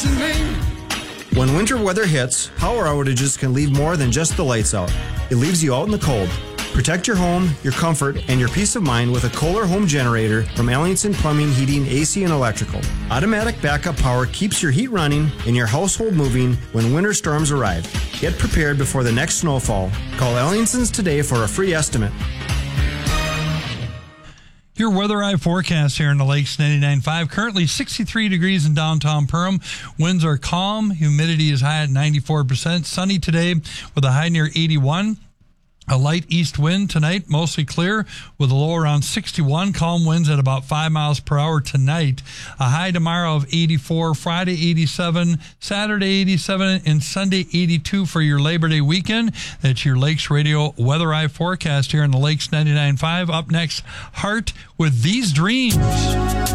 listen, baby. When winter weather hits, power outages can leave more than just the lights out. It leaves you out in the cold. Protect your home, your comfort, and your peace of mind with a Kohler home generator from Ellingson Plumbing, Heating, AC, and Electrical. Automatic backup power keeps your heat running and your household moving when winter storms arrive. Get prepared before the next snowfall. Call Ellingson's today for a free estimate. Your Weather Eye forecast here in the Lakes 99.5. Currently 63 degrees in downtown Perham. Winds are calm. Humidity is high at 94%. Sunny today with a high near 81. A light east wind tonight, mostly clear with a low around 61. Calm winds at about 5 miles per hour tonight. A high tomorrow of 84, Friday 87, Saturday 87, and Sunday 82 for your Labor Day weekend. That's your Lakes Radio Weather Eye forecast here in the Lakes 99.5. Up next, Heart with These Dreams.